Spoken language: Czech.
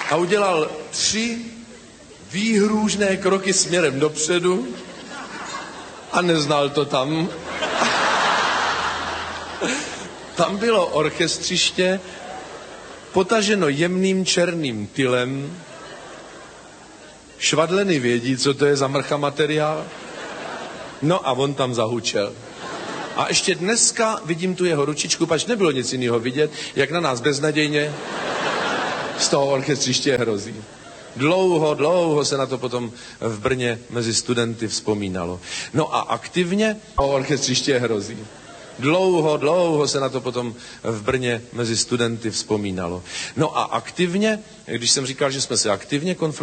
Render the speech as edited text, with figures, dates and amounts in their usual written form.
a udělal 3 výhrůžné kroky směrem dopředu a neznal to tam. Tam bylo orchestřiště potaženo jemným černým tylem. Švadleny vědí, co to je za mrcha materiál. No a on tam zahučel. A ještě dneska vidím tu jeho ručičku, pač nebylo nic jiného vidět, jak na nás beznadějně z toho orchestřiště hrozí. Dlouho se na to potom v Brně mezi studenty vzpomínalo. No a aktivně o orchestřiště hrozí. Dlouho se na to potom v Brně mezi studenty vzpomínalo. No a aktivně, když jsem říkal, že jsme se aktivně konfrontovali,